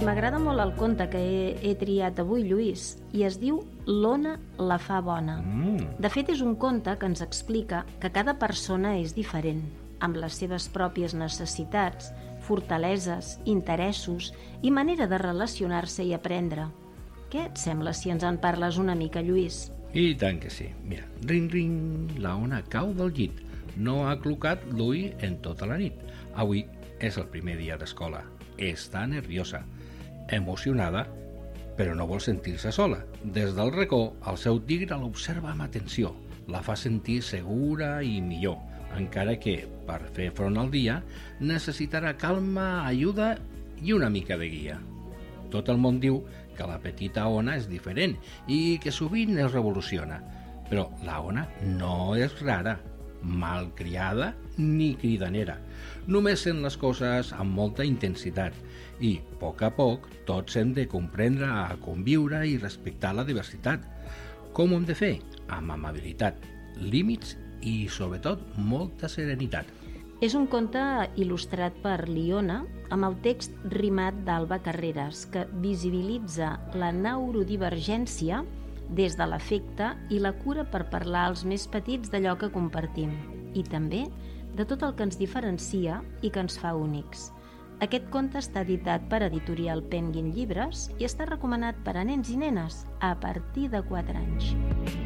M'agrada molt el conte que he triat avui, Lluís, i es diu L'Ona la fa bona. De fet, és un conte que ens explica que cada persona és diferent, amb les seves pròpies necessitats, fortaleses, interessos i manera de relacionar-se i aprendre. Què et sembla si ens en parles una mica, Lluís? I tant que sí. Mira, ring, ring, la Ona cau del llit. No ha clocat l'ull en tota la nit. Avui és el primer dia d'escola. Està nerviosa, emocionada, però no vol sentir-se sola. Des del racó, el seu tigre l'observa amb atenció. La fa sentir segura i millor, encara que, per fer front al dia, necessitarà calma, ajuda i una mica de guia. Tot el món diu que la petita Ona és diferent i que sovint es revoluciona, però la Ona no és rara, malcriada ni cridanera. Només sent les coses amb molta intensitat i, a poc, tots hem de comprendre a conviure i respectar la diversitat. Com ho hem de fer? Amb amabilitat, límits i, sobretot, molta serenitat. És un conte il·lustrat per l'Iona amb el text rimat d'Alba Carreras, que visibilitza la neurodivergència des de l'afecte i la cura per parlar als més petits d'allò que compartim i també de tot el que ens diferencia i que ens fa únics. Aquest conte està editat per Editorial Penguin Llibres i està recomanat per a nens i nenes a partir de 4 anys.